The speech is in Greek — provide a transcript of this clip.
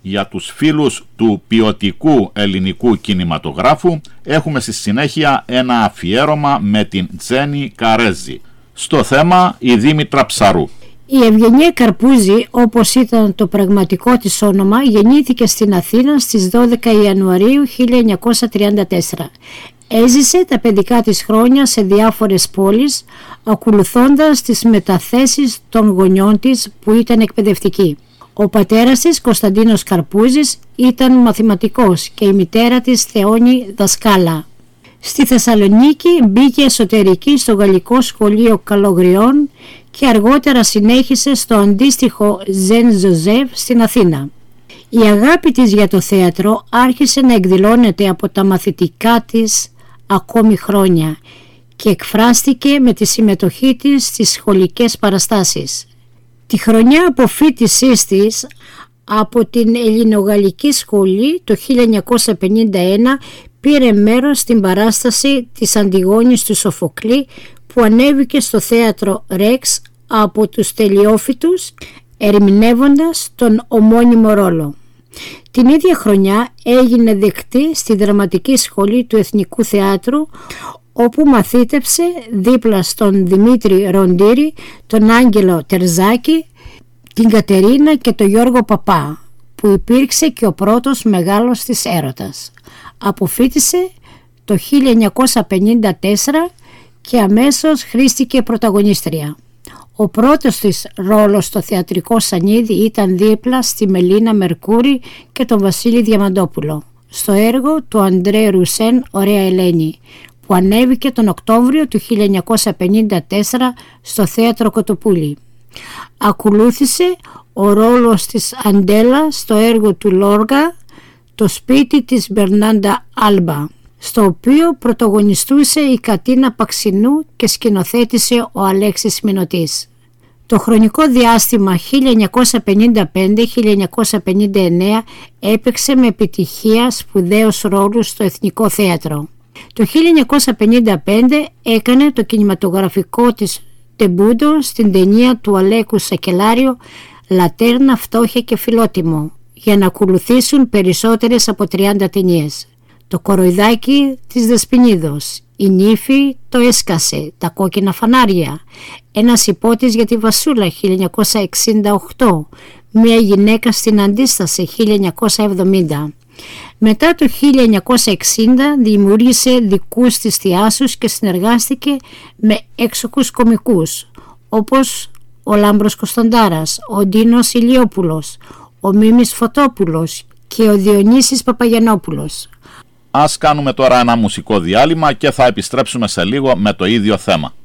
Για τους φίλους του ποιοτικού ελληνικού κινηματογράφου έχουμε στη συνέχεια ένα αφιέρωμα με την Τζέννη Καρέζη. Στο θέμα η Δήμητρα Ψαρού. Η Ευγενία Καρπούζη, όπως ήταν το πραγματικό της όνομα, γεννήθηκε στην Αθήνα στις 12 Ιανουαρίου 1934. Έζησε τα παιδικά της χρόνια σε διάφορες πόλεις, ακολουθώντας τις μεταθέσεις των γονιών της που ήταν εκπαιδευτικοί. Ο πατέρας της, Κωνσταντίνος Καρπούζης, ήταν μαθηματικός και η μητέρα της, Θεόνη, δασκάλα. Στη Θεσσαλονίκη μπήκε εσωτερική στο Γαλλικό Σχολείο Καλογριών και αργότερα συνέχισε στο αντίστοιχο Ζεν Ζωζεύ στην Αθήνα. Η αγάπη της για το θέατρο άρχισε να εκδηλώνεται από τα μαθητικά της ακόμη χρόνια και εκφράστηκε με τη συμμετοχή της στις σχολικές παραστάσεις. Τη χρονιά αποφοίτησής της από την Ελληνογαλλική Σχολή το 1951 πήρε μέρος στην παράσταση της Αντιγόνης του Σοφοκλή που ανέβηκε στο θέατρο Ρεξ από τους Τελειόφυτους, ερμηνεύοντας τον ομώνυμο ρόλο. Την ίδια χρονιά έγινε δεκτή στη Δραματική Σχολή του Εθνικού Θεάτρου, όπου μαθήτευσε δίπλα στον Δημήτρη Ροντήρη, τον Άγγελο Τερζάκη, την Κατερίνα και τον Γιώργο Παπά, που υπήρξε και ο πρώτος μεγάλος της έρωτας. Αποφοίτησε το 1954 και αμέσως χρήστηκε πρωταγωνίστρια. Ο πρώτος της ρόλος στο θεατρικό σανίδι ήταν δίπλα στη Μελίνα Μερκούρη και τον Βασίλη Διαμαντόπουλο, στο έργο του Αντρέ Ρουσέν «Ωραία Ελένη», που ανέβηκε τον Οκτώβριο του 1954 στο θέατρο Κοτοπούλη. Ακολούθησε ο ρόλος της Αντέλα στο έργο του Λόργα «Το σπίτι της Μπερνάντα Άλμπα», στο οποίο πρωταγωνιστούσε η Κατίνα Παξινού και σκηνοθέτησε ο Αλέξης Μινωτής. Το χρονικό διάστημα 1955-1959 έπαιξε με επιτυχία σπουδαίους ρόλους στο Εθνικό Θέατρο. Το 1955 έκανε το κινηματογραφικό της τεμπούντο στην ταινία του Αλέκου Σακελάριο «Λατέρνα, φτώχεια και φιλότιμο», για να ακολουθήσουν περισσότερες από 30 ταινίες. Το κοροϊδάκι της Δεσποινίδος, η νύφη το έσκασε, τα κόκκινα φανάρια, ένας υπότης για τη Βασούλα 1968, μια γυναίκα στην Αντίσταση 1970. Μετά το 1960 δημιούργησε δικούς της θειάσους και συνεργάστηκε με έξοχους κομικούς, όπως ο Λάμπρος Κωνσταντάρας, ο Ντίνος Ηλιόπουλος, ο Μίμης Φωτόπουλος και ο Διονύσης Παπαγιαννόπουλος. Ας κάνουμε τώρα ένα μουσικό διάλειμμα και θα επιστρέψουμε σε λίγο με το ίδιο θέμα.